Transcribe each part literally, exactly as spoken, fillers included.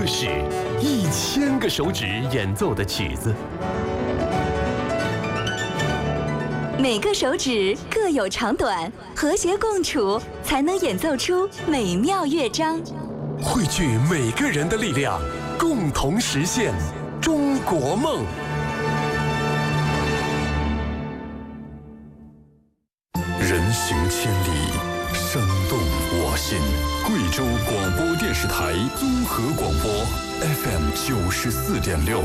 这是一千个手指演奏的曲子， 每个手指各有长短，和谐共处，才能演奏出美妙乐章。 汇聚每个人的力量，共同实现中国梦。人行千里，声动我心。贵州广播电视台综合广播 F M 九十四点六。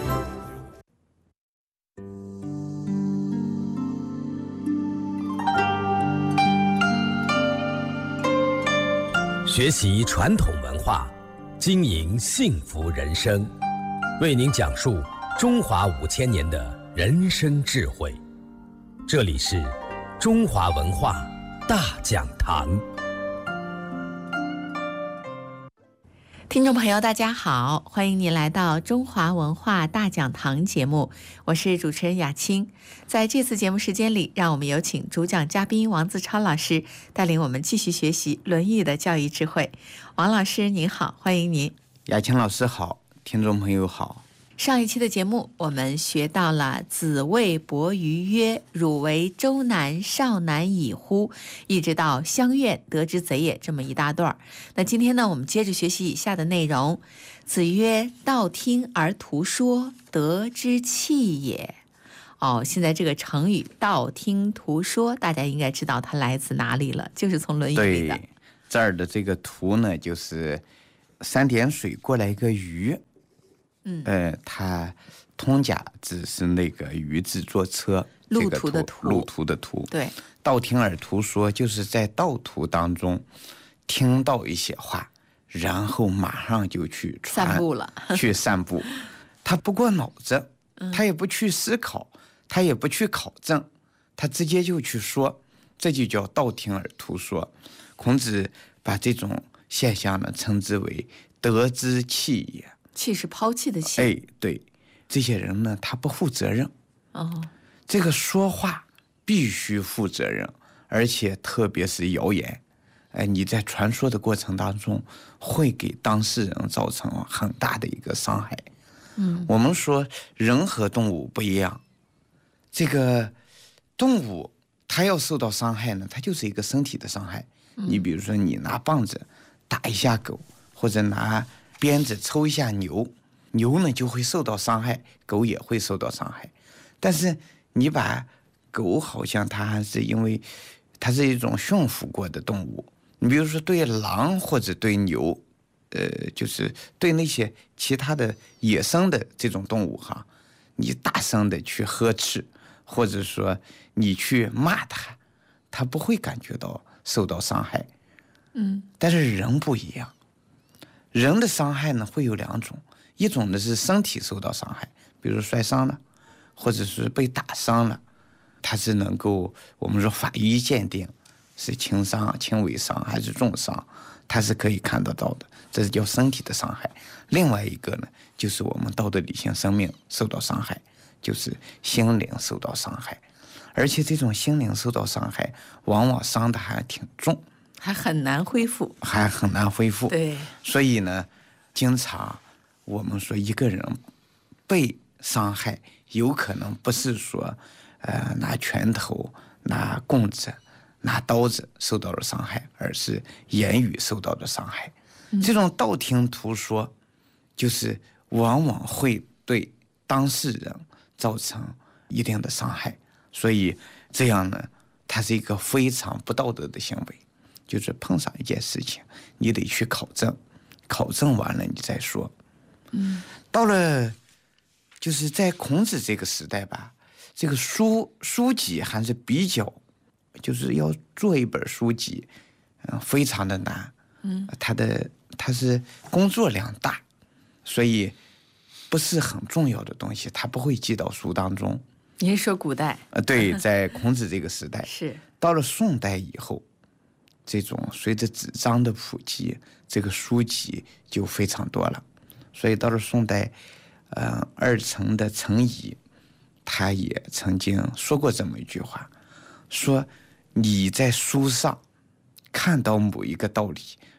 学习传统文化，经营幸福人生，为您讲述中华五千年的人生智慧。这里是中华文化大讲堂。 听众朋友大家好，欢迎您来到中华文化大讲堂节目，我是主持人雅青。在这次节目时间里，让我们有请主讲嘉宾王自超老师带领我们继续学习《论语》的教育智慧。王老师您好，欢迎您。 雅青老师好，听众朋友好。 上一期的节目我们学到了子谓伯鱼曰：汝为周南少南矣乎，一直到乡愿得之贼也这么一大段。那今天呢，我们接着学习以下的内容。子曰：道听而图说，得之器也。哦，现在这个成语道听途说，大家应该知道它来自哪里了，就是从《论语》里的。 对，这儿的这个图呢，就是三点水过来一个鱼。嗯，呃，它通假字是那个鱼字坐车， 路途的途， 路途的途。 对， 道听而图说，就是在道途当中听到一些话，然后马上就去传散步了， 去散步。他不过脑子，他也不去思考，他也不去考证，他直接就去说，这就叫道听而图说。孔子把这种现象呢称之为得之器也。 气是抛弃的气。 哎，对，这些人呢，他不负责任。 哦， 这个说话必须负责任，而且特别是谣言，哎，你在传说的过程当中，会给当事人造成很大的一个伤害。嗯，我们说人和动物不一样，这个动物它要受到伤害呢，它就是一个身体的伤害。嗯、你比如说，你拿棒子打一下狗，或者拿鞭子抽一下牛，牛呢就会受到伤害，狗也会受到伤害。但是你把狗好像它还是因为它是一种驯服过的动物，你比如说对狼或者对牛，呃，就是对那些其他的野生的这种动物哈，你大声的去呵斥，或者说你去骂它，它不会感觉到受到伤害。嗯，但是人不一样。人的伤害呢会有两种，一种呢是身体受到伤害，比如摔伤了，或者是被打伤了，它是能够我们说法医鉴定是轻伤、轻微伤还是重伤，它是可以看得到的，这是叫身体的伤害。另外一个呢，就是我们道德理性生命受到伤害，就是心灵受到伤害，而且这种心灵受到伤害，往往伤的还挺重。 还很难恢复， 还很难恢复。 对， 所以呢，经常我们说一个人被伤害，有可能不是说，呃，拿拳头、拿棍子、拿刀子受到了伤害，而是言语受到的伤害。嗯、这种道听途说，就是往往会对当事人造成一定的伤害。所以这样呢，它是一个非常不道德的行为。就是碰上一件事情，你得去考证，考证完了你再说。嗯，到了就是在孔子这个时代吧，这个书书籍还是比较，就是要做一本书籍，嗯，非常的难。嗯，它的它是工作量大，所以不是很重要的东西，它不会记到书当中。 您说古代？ 呃，对，在孔子这个时代是到了宋代以后。这种随着纸张的普及，这个书籍就非常多了。所以到了宋代，呃，二程的程颐，他也曾经说过这么一句话，说你在书上看到某一个道理，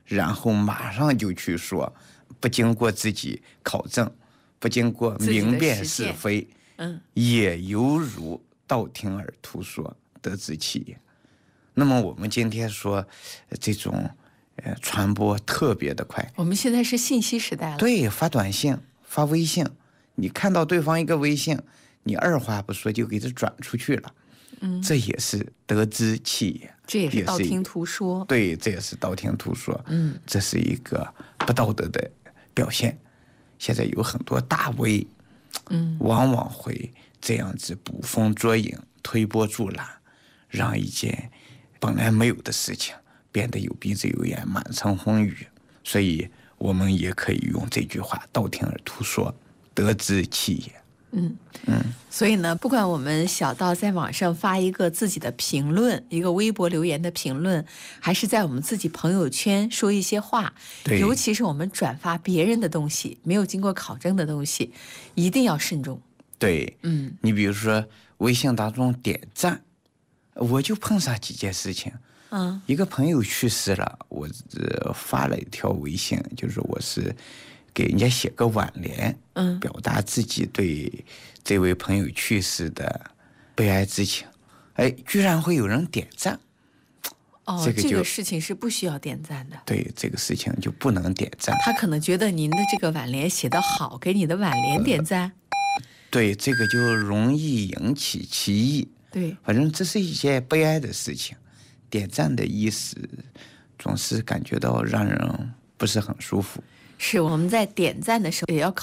然后马上就去说，不经过自己考证，不经过明辨是非， 嗯， 也犹如道听而途说，得之气也。那么我们今天说这种呃传播特别的快， 我们现在是信息时代了， 对，发短信、发微信，你看到对方一个微信，你二话不说就给他转出去了，嗯，这也是得之气也， 这也是道听途说， 对，这也是道听途说， 嗯， 这是一个不道德的表现。现在有很多大 V， 嗯，往往会这样子捕风捉影、推波助澜，让一件本来没有的事情变得有鼻子有眼、满城风雨。所以我们也可以用这句话：道听而途说，得之气也。 嗯嗯，所以呢，不管我们小到在网上发一个自己的评论，一个微博留言的评论，还是在我们自己朋友圈说一些话，尤其是我们转发别人的东西，没有经过考证的东西，一定要慎重。 对， 嗯， 你比如说微信当中点赞，我就碰上几件事情。 嗯， 一个朋友去世了，我呃发了一条微信，就是我是给人家写个挽联， 嗯， 表达自己对这位朋友去世的悲哀之情。哎，居然会有人点赞。 哦， 这个就这个事情是不需要点赞的。 对，这个事情就不能点赞。 他可能觉得您的这个挽联写得好，给你的挽联点赞。 对，这个就容易引起歧义。 对， 反正这是一件悲哀的事情。点赞的意思总是感觉到让人不是很舒服。 是我们在点赞的时候也要考